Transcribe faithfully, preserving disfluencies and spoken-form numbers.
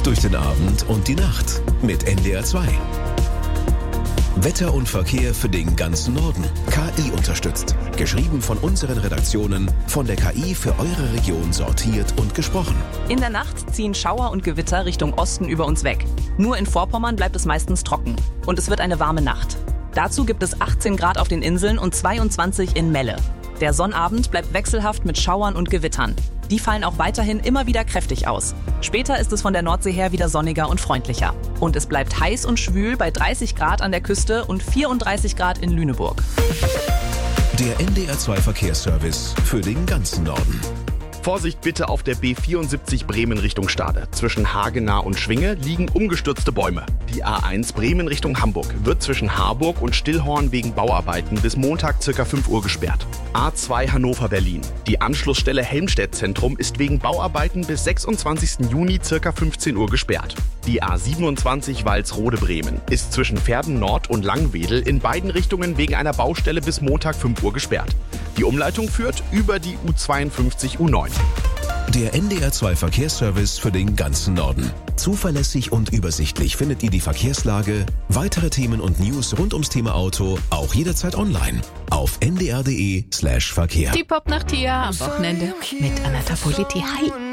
Gut durch den Abend und die Nacht mit N D R zwei. Wetter und Verkehr für den ganzen Norden. K I unterstützt. Geschrieben von unseren Redaktionen, von der K I für eure Region sortiert und gesprochen. In der Nacht ziehen Schauer und Gewitter Richtung Osten über uns weg. Nur in Vorpommern bleibt es meistens trocken. Und es wird eine warme Nacht. Dazu gibt es achtzehn Grad auf den Inseln und zweiundzwanzig in Melle. Der Sonnabend bleibt wechselhaft mit Schauern und Gewittern. Die fallen auch weiterhin immer wieder kräftig aus. Später ist es von der Nordsee her wieder sonniger und freundlicher. Und es bleibt heiß und schwül bei dreißig Grad an der Küste und vierunddreißig Grad in Lüneburg. Der N D R zwei Verkehrsservice für den ganzen Norden. Vorsicht bitte auf der B vierundsiebzig Bremen Richtung Stade. Zwischen Hagenah und Schwinge liegen umgestürzte Bäume. Die A eins Bremen Richtung Hamburg wird zwischen Harburg und Stillhorn wegen Bauarbeiten bis Montag ca. fünf Uhr gesperrt. A zwei Hannover-Berlin. Die Anschlussstelle Helmstedt-Zentrum ist wegen Bauarbeiten bis sechsundzwanzigsten Juni ca. fünfzehn Uhr gesperrt. Die A siebenundzwanzig Walsrode-Bremen ist zwischen Verden Nord und Langwedel in beiden Richtungen wegen einer Baustelle bis Montag fünf Uhr gesperrt. Die Umleitung führt über die U zweiundfünfzig U neun. Der N D R zwei Verkehrsservice für den ganzen Norden. Zuverlässig und übersichtlich findet ihr die Verkehrslage, weitere Themen und News rund ums Thema Auto auch jederzeit online auf n d r punkt d e slash verkehr. Die Popnacht hier am Wochenende mit Anna Tapoliti. Hi!